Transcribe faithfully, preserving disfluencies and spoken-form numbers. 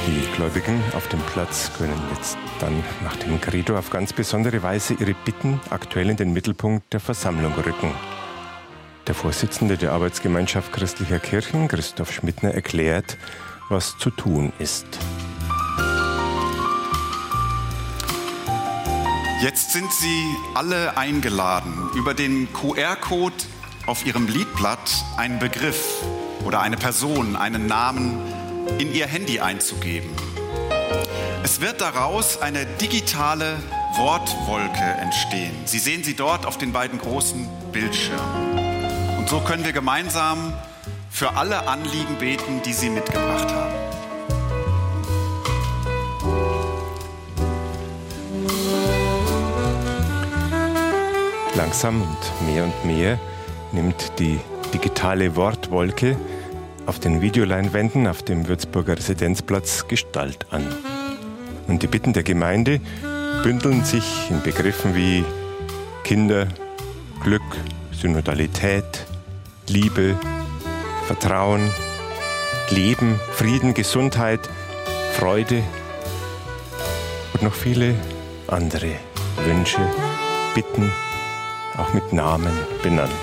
Die Gläubigen auf dem Platz können jetzt dann nach dem Credo auf ganz besondere Weise ihre Bitten aktuell in den Mittelpunkt der Versammlung rücken. Der Vorsitzende der Arbeitsgemeinschaft christlicher Kirchen, Christoph Schmidtner, erklärt, was zu tun ist. Jetzt sind Sie alle eingeladen, über den Q R-Code auf Ihrem Liedblatt einen Begriff oder eine Person, einen Namen in Ihr Handy einzugeben. Es wird daraus eine digitale Wortwolke entstehen. Sie sehen sie dort auf den beiden großen Bildschirmen. Und so können wir gemeinsam für alle Anliegen beten, die Sie mitgebracht haben. Langsam und mehr und mehr nimmt die digitale Wortwolke auf den Videoleinwänden auf dem Würzburger Residenzplatz Gestalt an. Und die Bitten der Gemeinde bündeln sich in Begriffen wie Kinder, Glück, Synodalität, Liebe, Vertrauen, Leben, Frieden, Gesundheit, Freude und noch viele andere Wünsche, Bitten, auch mit Namen benannt.